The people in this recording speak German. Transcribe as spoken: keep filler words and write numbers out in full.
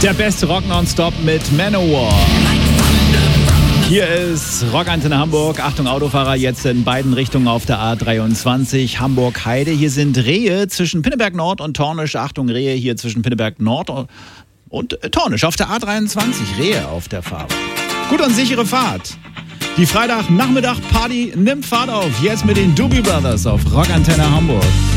Der beste Rock nonstop mit Manowar. Hier ist Rockantenne Hamburg. Achtung Autofahrer, jetzt in beiden Richtungen auf der A dreiundzwanzig Hamburg-Heide. Hier sind Rehe zwischen Pinneberg Nord und Tornisch. Achtung Rehe hier zwischen Pinneberg Nord und Tornisch auf der A dreiundzwanzig. Rehe auf der Fahrt. Gut und sichere Fahrt. Die Freitagnachmittag-Party nimmt Fahrt auf. Jetzt mit den Doobie Brothers auf Rockantenne Hamburg.